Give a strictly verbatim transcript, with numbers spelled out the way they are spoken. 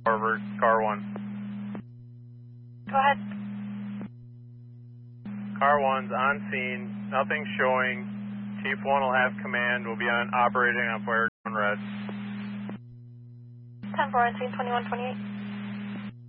Harvard, car one. Go ahead. Car one's on scene, nothing showing. Chief one will have command, will be on operating on fire red. ten four on scene, twenty-one twenty-eight.